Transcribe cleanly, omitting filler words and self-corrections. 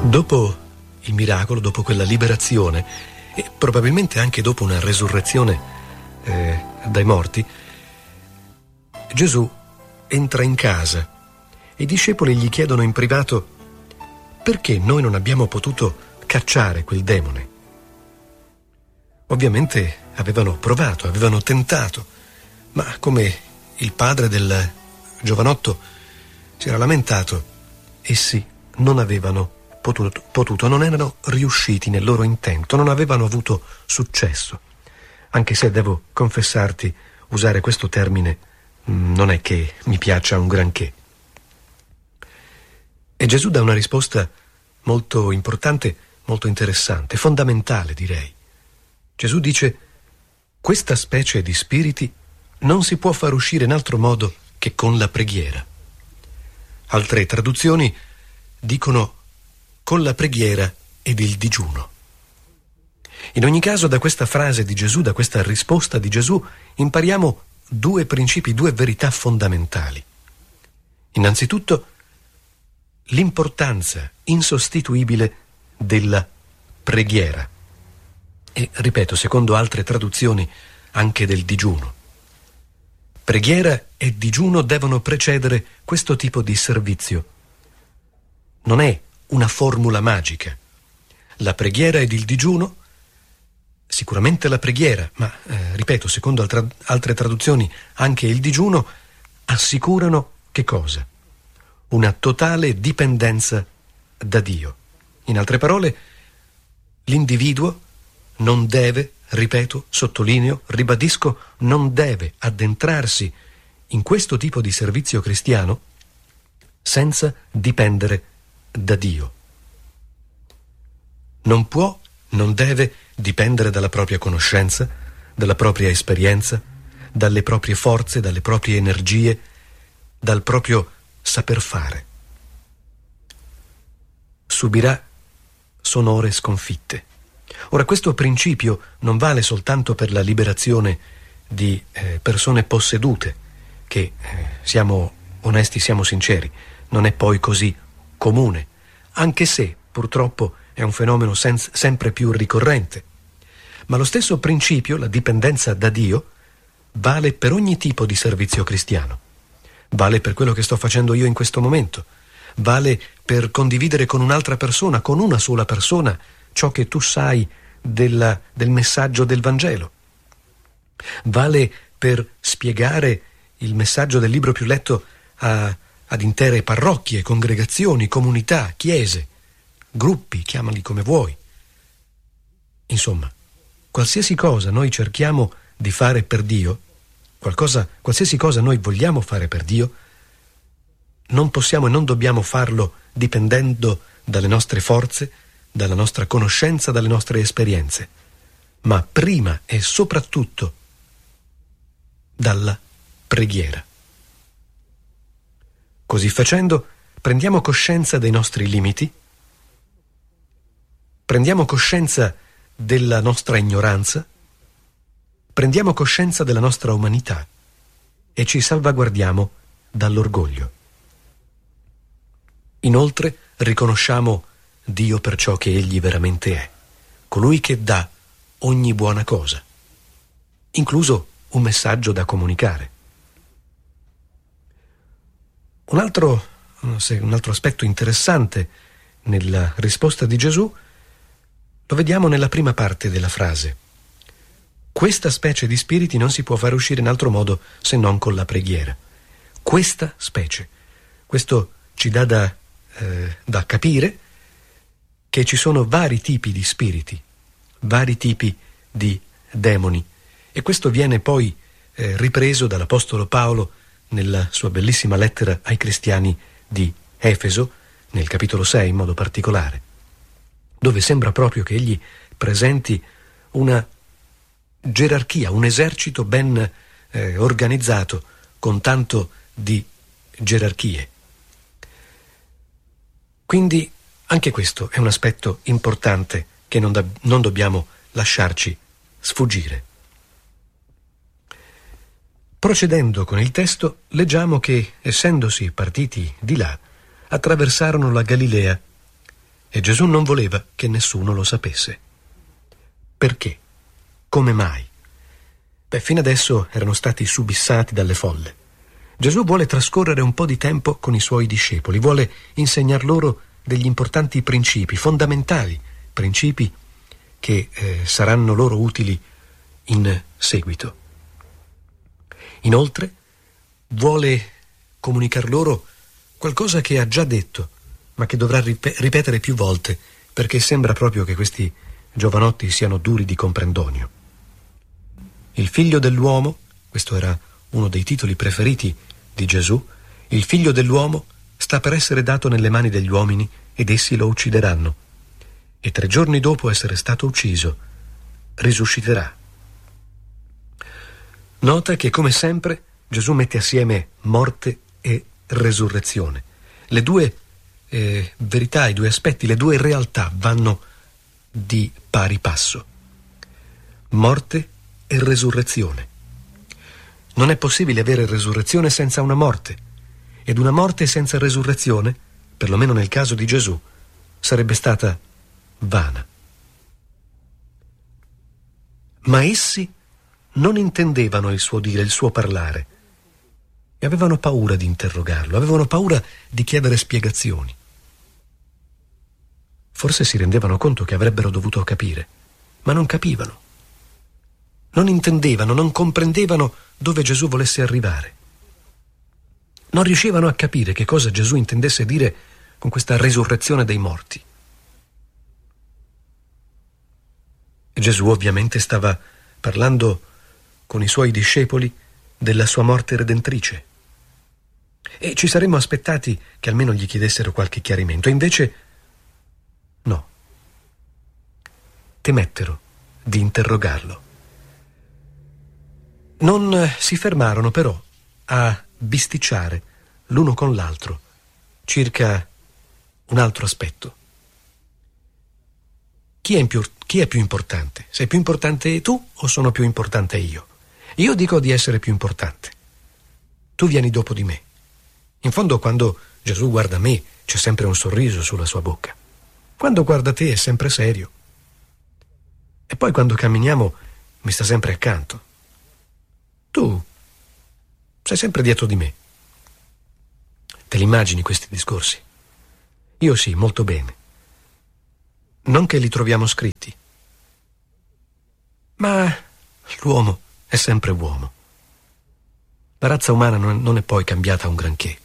Dopo il miracolo, dopo quella liberazione e probabilmente anche dopo una resurrezione dai morti, Gesù entra in casa e i discepoli gli chiedono in privato: perché noi non abbiamo potuto cacciare quel demone? Ovviamente avevano provato, avevano tentato, ma come il padre del giovanotto si era lamentato, essi non avevano potuto, non erano riusciti nel loro intento, non avevano avuto successo. Anche se devo confessarti, usare questo termine non è che mi piaccia un granché. E Gesù dà una risposta molto importante, molto interessante, fondamentale direi. Gesù dice: questa specie di spiriti non si può far uscire in altro modo che con la preghiera. Altre traduzioni dicono con la preghiera ed il digiuno. In ogni caso, da questa frase di Gesù, da questa risposta di Gesù, impariamo due principi, due verità fondamentali. Innanzitutto, l'importanza insostituibile della preghiera. E, ripeto, secondo altre traduzioni, anche del digiuno. Preghiera e digiuno devono precedere questo tipo di servizio. Non è una formula magica. La preghiera ed il digiuno, sicuramente la preghiera, ma ripeto, secondo altre traduzioni, anche il digiuno, assicurano che cosa? Una totale dipendenza da Dio. In altre parole, l'individuo non deve, ripeto, sottolineo, ribadisco, non deve addentrarsi in questo tipo di servizio cristiano senza dipendere da Dio. Non può, non deve dipendere dalla propria conoscenza, dalla propria esperienza, dalle proprie forze, dalle proprie energie, dal proprio saper fare. Subirà sonore sconfitte. Ora, questo principio non vale soltanto per la liberazione di persone possedute, che siamo onesti, siamo sinceri, non è poi così comune, anche se purtroppo è un fenomeno sempre più ricorrente. Ma lo stesso principio, la dipendenza da Dio, vale per ogni tipo di servizio cristiano. Vale per quello che sto facendo io in questo momento. Vale per condividere con un'altra persona, con una sola persona, ciò che tu sai del messaggio del Vangelo. Vale per spiegare il messaggio del libro più letto ad intere parrocchie, congregazioni, comunità, chiese, gruppi, chiamali come vuoi. Insomma, qualsiasi cosa noi cerchiamo di fare per Dio, qualsiasi cosa noi vogliamo fare per Dio, non possiamo e non dobbiamo farlo dipendendo dalle nostre forze, dalla nostra conoscenza, dalle nostre esperienze, ma prima e soprattutto dalla preghiera. Così facendo, prendiamo coscienza dei nostri limiti, prendiamo coscienza della nostra ignoranza, prendiamo coscienza della nostra umanità e ci salvaguardiamo dall'orgoglio. Inoltre, riconosciamo Dio per ciò che Egli veramente è, colui che dà ogni buona cosa, incluso un messaggio da comunicare. Un altro aspetto interessante nella risposta di Gesù lo vediamo nella prima parte della frase. Questa specie di spiriti non si può far uscire in altro modo se non con la preghiera. Questa specie. Questo ci dà da capire che ci sono vari tipi di spiriti, vari tipi di demoni, e questo viene poi ripreso dall'Apostolo Paolo nella sua bellissima lettera ai cristiani di Efeso, nel capitolo 6 in modo particolare, dove sembra proprio che egli presenti una gerarchia, un esercito ben organizzato, con tanto di gerarchie. Quindi anche questo è un aspetto importante che non dobbiamo lasciarci sfuggire. Procedendo con il testo, leggiamo che, essendosi partiti di là, attraversarono la Galilea E Gesù non voleva che nessuno lo sapesse. Perché? Come mai? Fino adesso erano stati subissati dalle folle. Gesù vuole trascorrere un po' di tempo con i suoi discepoli, vuole insegnar loro degli importanti principi, fondamentali, principi che saranno loro utili in seguito. Inoltre, vuole comunicar loro qualcosa che ha già detto, ma che dovrà ripetere più volte, perché sembra proprio che questi giovanotti siano duri di comprendonio. Il figlio dell'uomo, questo era uno dei titoli preferiti di Gesù, il figlio dell'uomo sta per essere dato nelle mani degli uomini ed essi lo uccideranno. E 3 giorni dopo essere stato ucciso, risusciterà. Nota che, come sempre, Gesù mette assieme morte e resurrezione. Le due verità, i due aspetti, le due realtà vanno di pari passo. Morte e resurrezione. Non è possibile avere resurrezione senza una morte, ed una morte senza resurrezione, perlomeno nel caso di Gesù, sarebbe stata vana. Ma essi non intendevano il suo dire, il suo parlare, e avevano paura di interrogarlo, avevano paura di chiedere spiegazioni. Forse si rendevano conto che avrebbero dovuto capire, ma non capivano. Non intendevano, non comprendevano dove Gesù volesse arrivare. Non riuscivano a capire che cosa Gesù intendesse dire con questa resurrezione dei morti. E Gesù ovviamente stava parlando con i suoi discepoli della sua morte redentrice. E ci saremmo aspettati che almeno gli chiedessero qualche chiarimento. E invece no. Temettero di interrogarlo. Non si fermarono però a bisticciare l'uno con l'altro circa un altro aspetto. Chi è più importante? Sei più importante tu o sono più importante io? Io dico di essere più importante. Tu vieni dopo di me. In fondo, quando Gesù guarda me, c'è sempre un sorriso sulla sua bocca. Quando guarda te è sempre serio. E poi quando camminiamo mi sta sempre accanto. Tu sei sempre dietro di me. Te li immagini questi discorsi? Io sì, molto bene. Non che li troviamo scritti. Ma l'uomo è sempre uomo. La razza umana non è poi cambiata un granché.